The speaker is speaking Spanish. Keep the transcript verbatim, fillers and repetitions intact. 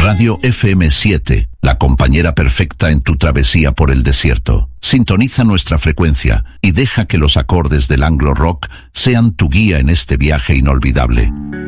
Radio F M siete, la compañera perfecta en tu travesía por el desierto. Sintoniza nuestra frecuencia y deja que los acordes del Anglo Rock sean tu guía en este viaje inolvidable.